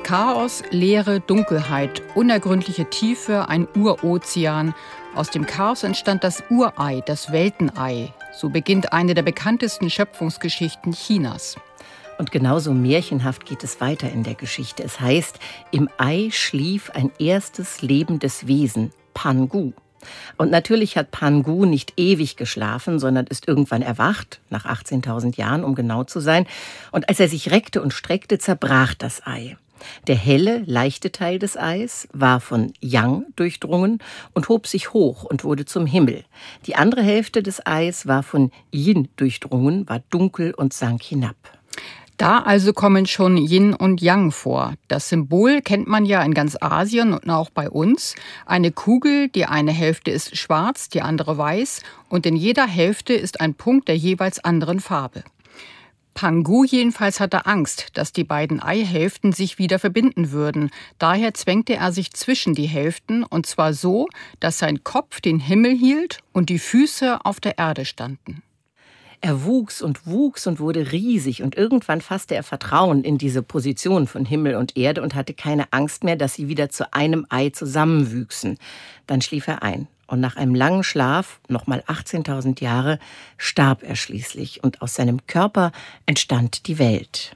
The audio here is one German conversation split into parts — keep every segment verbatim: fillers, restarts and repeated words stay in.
Chaos, Leere, Dunkelheit, unergründliche Tiefe, ein Urozean. Aus dem Chaos entstand das Urei, das Weltenei. So beginnt eine der bekanntesten Schöpfungsgeschichten Chinas. Und genauso märchenhaft geht es weiter in der Geschichte. Es heißt, im Ei schlief ein erstes lebendes Wesen, Pangu. Und natürlich hat Pangu nicht ewig geschlafen, sondern ist irgendwann erwacht, nach achtzehntausend Jahren, um genau zu sein. Und als er sich reckte und streckte, zerbrach das Ei. Der helle, leichte Teil des Eis war von Yang durchdrungen und hob sich hoch und wurde zum Himmel. Die andere Hälfte des Eis war von Yin durchdrungen, war dunkel und sank hinab. Da also kommen schon Yin und Yang vor. Das Symbol kennt man ja in ganz Asien und auch bei uns. Eine Kugel, die eine Hälfte ist schwarz, die andere weiß und in jeder Hälfte ist ein Punkt der jeweils anderen Farbe. Pangu jedenfalls hatte Angst, dass die beiden Eihälften sich wieder verbinden würden. Daher zwängte er sich zwischen die Hälften und zwar so, dass sein Kopf den Himmel hielt und die Füße auf der Erde standen. Er wuchs und wuchs und wurde riesig und irgendwann fasste er Vertrauen in diese Position von Himmel und Erde und hatte keine Angst mehr, dass sie wieder zu einem Ei zusammenwüchsen. Dann schlief er ein und nach einem langen Schlaf, nochmal achtzehntausend Jahre, starb er schließlich und aus seinem Körper entstand die Welt.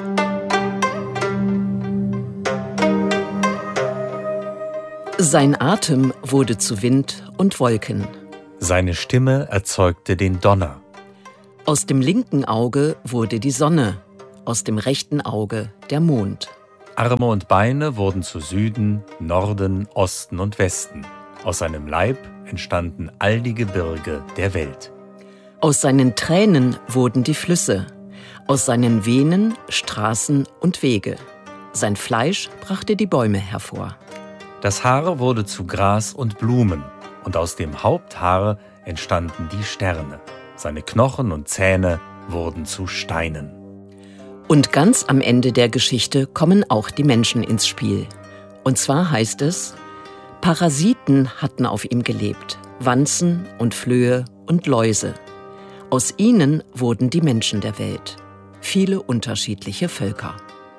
Sein Atem wurde zu Wind und Wolken. Seine Stimme erzeugte den Donner. Aus dem linken Auge wurde die Sonne, aus dem rechten Auge der Mond. Arme und Beine wurden zu Süden, Norden, Osten und Westen. Aus seinem Leib entstanden all die Gebirge der Welt. Aus seinen Tränen wurden die Flüsse, aus seinen Venen Straßen und Wege. Sein Fleisch brachte die Bäume hervor. Das Haar wurde zu Gras und Blumen, und aus dem Haupthaar entstanden die Sterne. Seine Knochen und Zähne wurden zu Steinen. Und ganz am Ende der Geschichte kommen auch die Menschen ins Spiel. Und zwar heißt es, Parasiten hatten auf ihm gelebt, Wanzen und Flöhe und Läuse. Aus ihnen wurden die Menschen der Welt, viele unterschiedliche Völker.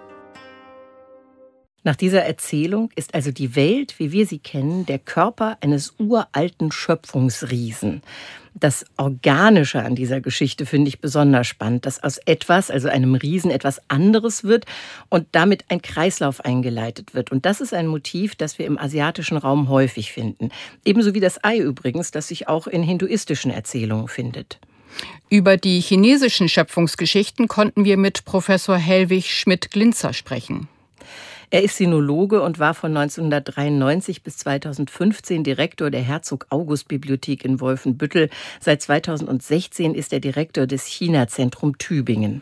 Nach dieser Erzählung ist also die Welt, wie wir sie kennen, der Körper eines uralten Schöpfungsriesen. Das Organische an dieser Geschichte finde ich besonders spannend, dass aus etwas, also einem Riesen, etwas anderes wird und damit ein Kreislauf eingeleitet wird. Und das ist ein Motiv, das wir im asiatischen Raum häufig finden. Ebenso wie das Ei übrigens, das sich auch in hinduistischen Erzählungen findet. Über die chinesischen Schöpfungsgeschichten konnten wir mit Professor Hellwig Schmidt-Glinzer sprechen. Er ist Sinologe und war von neunzehnhundertdreiundneunzig bis zweitausendfünfzehn Direktor der Herzog-August-Bibliothek in Wolfenbüttel. Seit zweitausendsechzehn ist er Direktor des China-Zentrum Tübingen.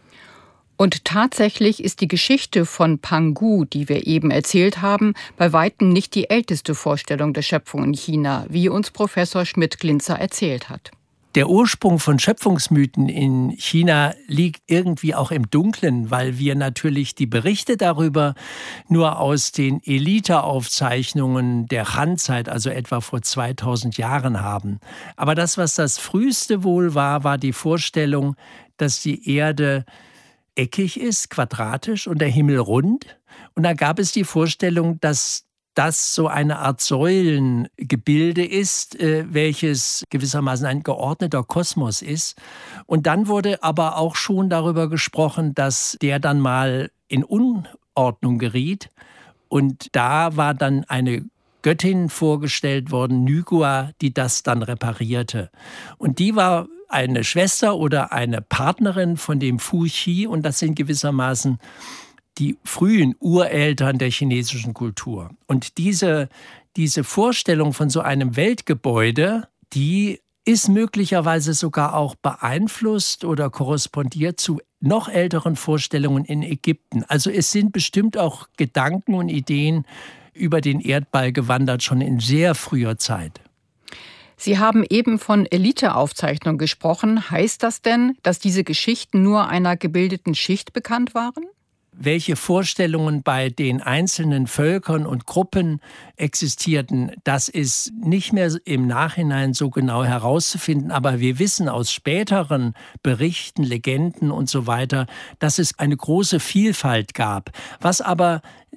Und tatsächlich ist die Geschichte von Pangu, die wir eben erzählt haben, bei weitem nicht die älteste Vorstellung der Schöpfung in China, wie uns Professor Schmidt-Glinzer erzählt hat. Der Ursprung von Schöpfungsmythen in China liegt irgendwie auch im Dunkeln, weil wir natürlich die Berichte darüber nur aus den Elite-Aufzeichnungen der Han-Zeit, also etwa vor zweitausend Jahren haben. Aber das, was das früheste wohl war, war die Vorstellung, dass die Erde eckig ist, quadratisch und der Himmel rund. Und da gab es die Vorstellung, dass das so eine Art Säulengebilde ist, äh, welches gewissermaßen ein geordneter Kosmos ist. Und dann wurde aber auch schon darüber gesprochen, dass der dann mal in Unordnung geriet. Und da war dann eine Göttin vorgestellt worden, Nygua, die das dann reparierte. Und die war eine Schwester oder eine Partnerin von dem Fu Xi. Und das sind gewissermaßen die frühen Ureltern der chinesischen Kultur. Und diese, diese Vorstellung von so einem Weltgebäude, die ist möglicherweise sogar auch beeinflusst oder korrespondiert zu noch älteren Vorstellungen in Ägypten. Also es sind bestimmt auch Gedanken und Ideen über den Erdball gewandert, schon in sehr früher Zeit. Sie haben eben von Eliteaufzeichnungen gesprochen. Heißt das denn, dass diese Geschichten nur einer gebildeten Schicht bekannt waren? Welche Vorstellungen bei den einzelnen Völkern und Gruppen existierten, das ist nicht mehr im Nachhinein so genau herauszufinden. Aber wir wissen aus späteren Berichten, Legenden und so weiter, dass es eine große Vielfalt gab. Was aber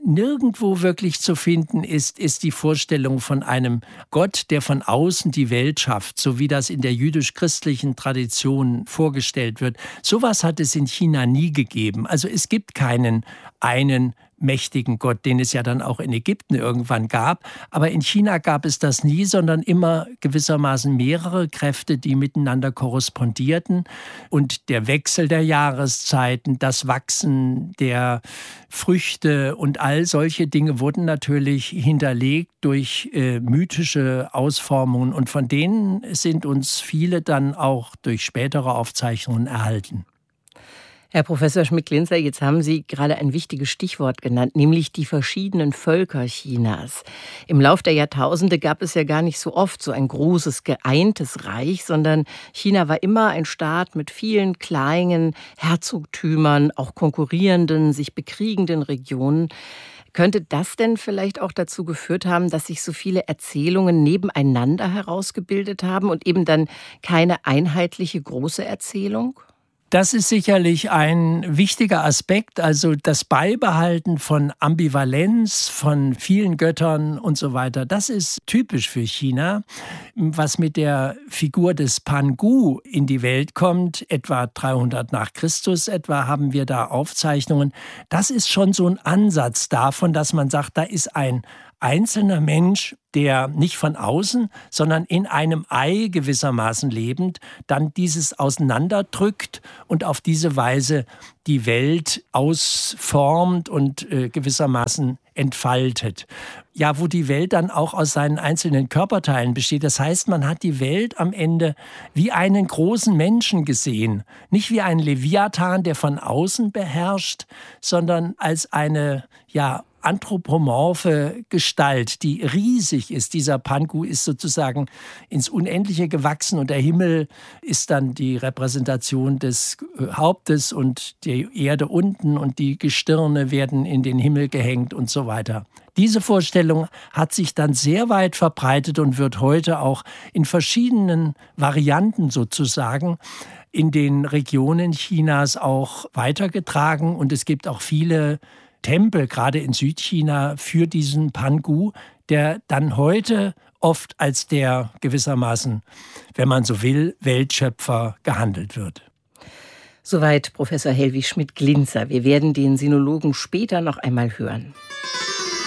nirgendwo wirklich zu finden ist, ist die Vorstellung von einem Gott, der von außen die Welt schafft, so wie das in der jüdisch-christlichen Tradition vorgestellt wird. Sowas hat es in China nie gegeben. Also es gibt keinen einen mächtigen Gott, den es ja dann auch in Ägypten irgendwann gab. Aber in China gab es das nie, sondern immer gewissermaßen mehrere Kräfte, die miteinander korrespondierten. Und der Wechsel der Jahreszeiten, das Wachsen der Früchte und all solche Dinge wurden natürlich hinterlegt durch äh, mythische Ausformungen. Und von denen sind uns viele dann auch durch spätere Aufzeichnungen erhalten. Herr Professor Schmidt-Glinzer, jetzt haben Sie gerade ein wichtiges Stichwort genannt, nämlich die verschiedenen Völker Chinas. Im Lauf der Jahrtausende gab es ja gar nicht so oft so ein großes, geeintes Reich, sondern China war immer ein Staat mit vielen kleinen Herzogtümern, auch konkurrierenden, sich bekriegenden Regionen. Könnte das denn vielleicht auch dazu geführt haben, dass sich so viele Erzählungen nebeneinander herausgebildet haben und eben dann keine einheitliche große Erzählung? Das ist sicherlich ein wichtiger Aspekt, also das Beibehalten von Ambivalenz, von vielen Göttern und so weiter. Das ist typisch für China. Was mit der Figur des Pangu in die Welt kommt, etwa dreihundert nach Christus etwa, haben wir da Aufzeichnungen. Das ist schon so ein Ansatz davon, dass man sagt, da ist ein einzelner Mensch, der nicht von außen, sondern in einem Ei gewissermaßen lebend, dann dieses auseinanderdrückt und auf diese Weise die Welt ausformt und äh, gewissermaßen entfaltet. Ja, wo die Welt dann auch aus seinen einzelnen Körperteilen besteht. Das heißt, man hat die Welt am Ende wie einen großen Menschen gesehen. Nicht wie einen Leviathan, der von außen beherrscht, sondern als eine, ja, anthropomorphe Gestalt, die riesig ist. Dieser Pangu ist sozusagen ins Unendliche gewachsen und der Himmel ist dann die Repräsentation des Hauptes und die Erde unten und die Gestirne werden in den Himmel gehängt und so weiter. Diese Vorstellung hat sich dann sehr weit verbreitet und wird heute auch in verschiedenen Varianten sozusagen in den Regionen Chinas auch weitergetragen und es gibt auch viele Tempel, gerade in Südchina, für diesen Pangu, der dann heute oft als der gewissermaßen, wenn man so will, Weltschöpfer gehandelt wird. Soweit Professor Helwig Schmidt-Glinzer. Wir werden den Sinologen später noch einmal hören.